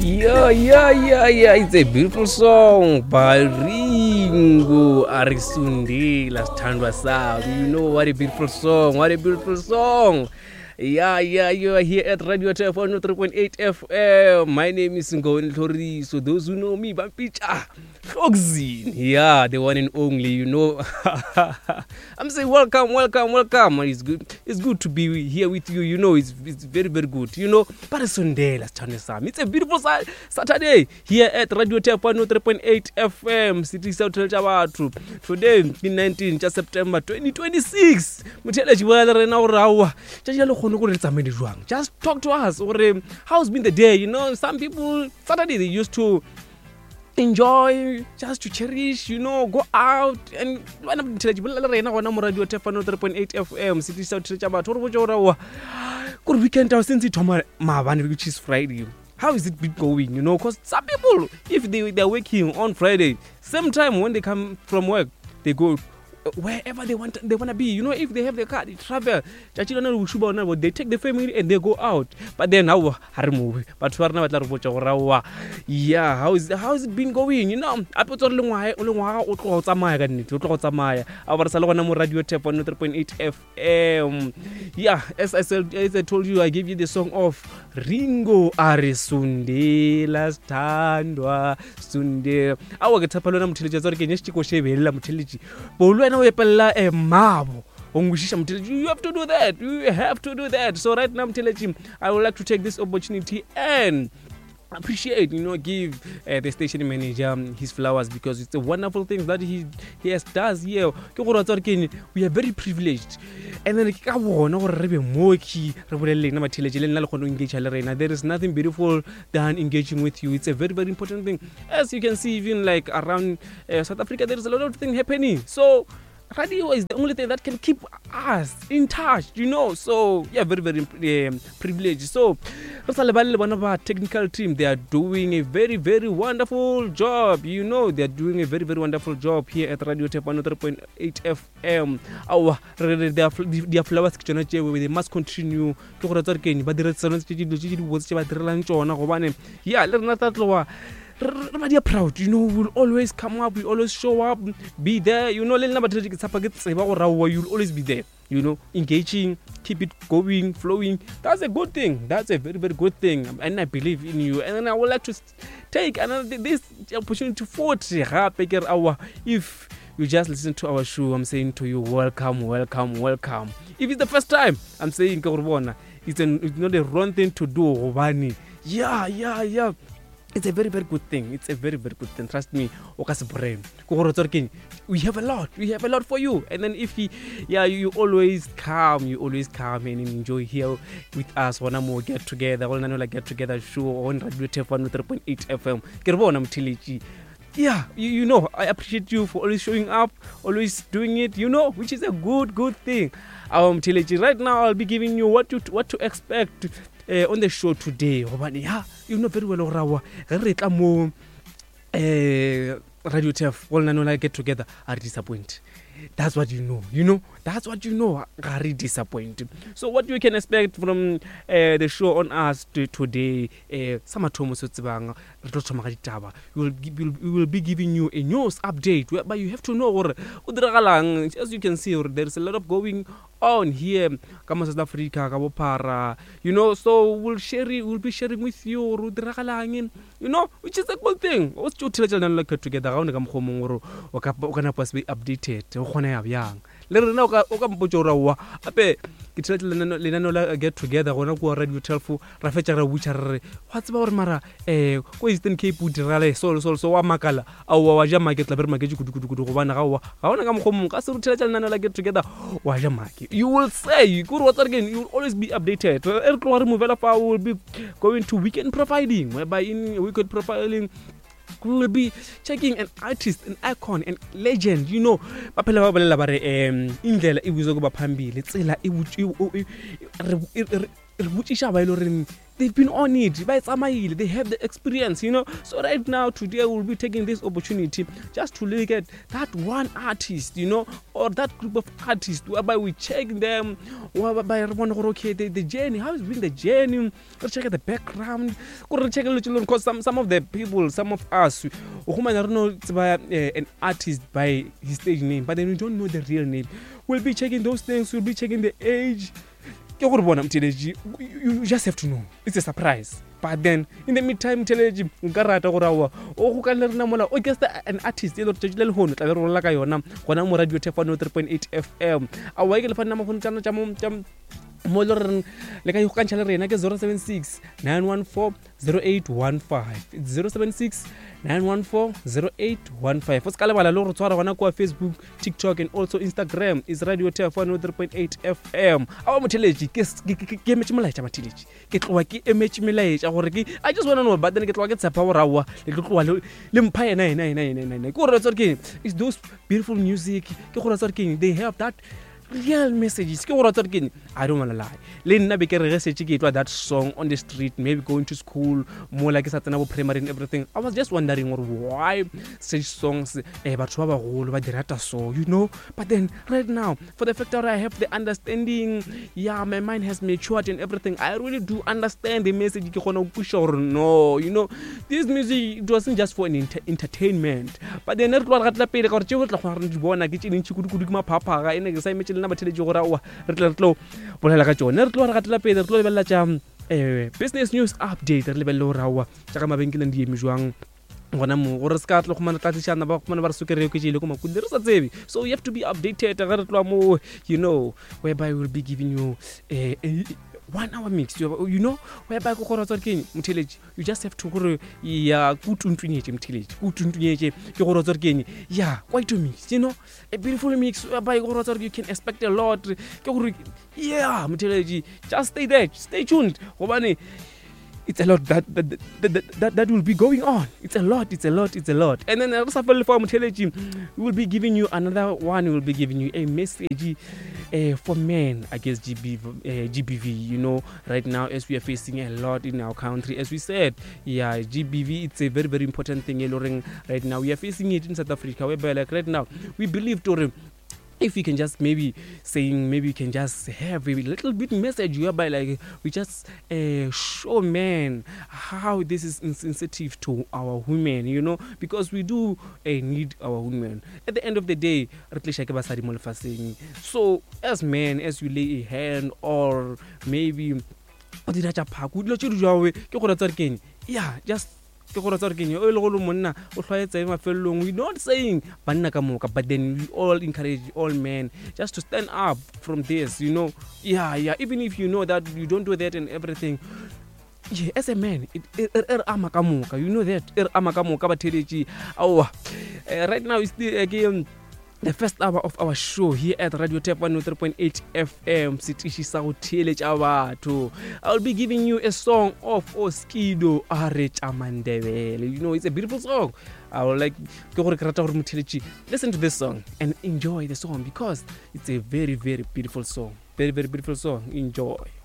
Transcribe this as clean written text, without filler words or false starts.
Yeah. It's a beautiful song by Ringo Arisundela Sithandwa Sami. You know what a beautiful song. Yeah. You are here at Radio TF 103.8 FM. My name is Ngoni Tori. So those who know me, Bampicha, Fogzin. Yeah, the one and only, you know. I'm saying welcome. It's good to be here with you. You know, it's very good. You know, Parisundela Sithandwa Sami. It's a beautiful Saturday here at Radio TF 103.8 FM. City South Chabatu. Today, 19 September 2026. Mutela jibala rena orawa. Just talk to us. Or how's been the day? You know, some people Saturday they used to enjoy, just to cherish, you know, go out and one of the Radio TF 103.8 FM City South Chabatu. Good weekend since it's which is Friday. How is it been going? You know, because some people, if they're working on Friday, same time when they come from work, they go wherever they want to be. You know, if they have the car, they travel. They take the family and they go out. But then now, yeah, how is it been going? You know, Radio TF 103.8 FM. Yeah, as I told you, I gave you the song of Ringo Arisundela Sithandwa Sundela. Awa getapalona mutheliji zori kenyeshiti ko shebela mutheliji. Bolwa na wepella mabo. You have to do that. So right now, I would like to take this opportunity and appreciate, you know, give the station manager his flowers, because it's a wonderful thing that he does here. We are very privileged, and then there is nothing beautiful than engaging with you. It's a very important thing. As you can see, even like around South Africa, there is a lot of things happening. So radio is the only thing that can keep us in touch, you know. So yeah, very privileged. So one of our technical team, they are doing a very wonderful job. You know, they are doing a very wonderful job here at Radio TF 103.8 FM. Their flowers they must continue to. Yeah, we are proud, you know. We'll always come up, we always show up, be there, you know. You'll always be there, you know, engaging, keep it going, flowing. That's a good thing. That's a very good thing, and I believe in you. And then I would like to take this opportunity for if you just listen to our show, I'm saying to you, welcome. If it's the first time, I'm saying it's not a wrong thing to do. Yeah. It's a very good thing. Trust me. We have a lot for you. And then if you always come and enjoy here with us. When we get together, show on Radio TF 103.8 FM. Yeah, you know, I appreciate you for always showing up, always doing it, you know, which is a good thing. Right now, I'll be giving you what to expect on the show today. You know very well, Radio TF, all get together are disappointed. That's what you know. Very disappointed. So what you can expect from the show on us today, we will be giving you a news update whereby you have to know. As you can see, there is a lot of going on here, South Africa, you know. So we'll be sharing with you, you know, which is a good thing. Together, be updated. Get together Radio TF what's about Mara Eastern Cape so makala get together. You will say you will always be updated. Will be going to weekend profiling, whereby in weekend profiling we will be checking an artist, an icon, and legend, you know. they've been on it, they have the experience, So right now, today, we'll be taking this opportunity just to look at that one artist, or that group of artists, whereby we check them, whereby okay, the journey, how has been the journey, let's check out the background, because some of the people, some of us, whom I don't know it's by an artist by his stage name, but then we don't know the real name. We'll be checking those things, we'll be checking the age. You just have to know. It's a surprise. But then, in the meantime, teleji nkarata gorawa o go ka le rena mola o guess an artist e le tšile le hono tla be re rola ka yona gona mo radio Tefano 3.8 FM a wa ke le fana mo go ntana tša mo le re le ka go kantšha le rena ke 076 914 0815 it's 076 914 0815 o ska le bala le go tswara gona kwa Facebook, TikTok and also Instagram is radio Tefano 3.8 FM a mo teleji ke metše molaetša mateleji ke tloa ke emetše melaetša gore ke I just want to know but then ke tloa ke tshepa go rawa le tloa le mpha ena go re tswa ke it's those beautiful music ke go re tswa ke they have that real messages ke go ratsa ke I don't want to lie le nna be ke re research ke etwa that song on the street maybe going to school more like sa tsena bo primary and everything I was just wondering why such songs batho ba bagolo ba dirata so but then right now for the fact that I have the understanding my mind has matured and everything I really do understand the message ke gona go push or no this music it wasn't just for an entertainment but then re tlo ratla pele ka gore tšeo tla go re di bona ke tšinintši kudu ke mapapa ga ene ke sa imetse na bateleji go rawa re tlo bolela ka tsone re tlo re gatela pele re tlo lebella tša business news update re lebelle go rawa tša ka mabenkeleng di eme jwang gona mo gore ska tlo go mana tlatšana ba go mana ba re sokere ke jile go makundi re sa tsebe so you have to be updated ga re tloa mo whereby we'll be giving you 1 hour mix whereby go gore tswa ke moteleji you just have to gore ya kutuntunyetse moteleji kutuntunyetse ke gore tswa ke quite to mix a beautiful mix whereby go gore tswa you can expect a lot ke gore moteleji just stay there, stay tuned gobane it's a lot that will be going on. It's a lot. And then we will be giving you another one. We will be giving you a message for men against GBV. Right now as we are facing a lot in our country, as we said, GBV, it's a very, very important thing. Right now we are facing it in South Africa. Whereby right now we believe if we can just maybe we can just have a little bit message whereby we just show men how this is insensitive to our women, because we do need our women. At the end of the day, so as men, as you lay a hand or maybe just we're not saying but then we all encourage all men just to stand up from this, even if you know that you don't do that and everything. As a man, right now it's the again the first hour of our show here at Radio Tefano 3.8 FM. I'll be giving you a song of Oskido Amandebele. It's a beautiful song. I would like listen to this song and enjoy the song because it's a very, very beautiful song. Very, very beautiful song. Enjoy.